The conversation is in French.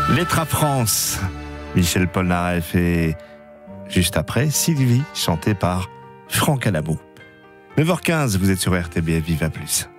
Lettres à France, Michel Polnareff et juste après, Sylvie, chantée par Franck Adamo. 9h15, vous êtes sur RTBF, Viva Plus.